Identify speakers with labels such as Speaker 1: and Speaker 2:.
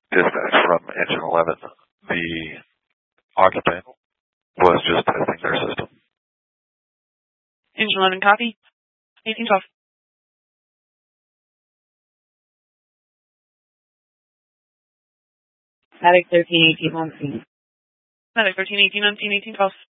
Speaker 1: Dispatch from Engine 11. The occupant was just testing their system.
Speaker 2: Engine 11, copy. 1812.
Speaker 3: Medic 1318 on scene.
Speaker 2: Medic 1318 on scene, 1812.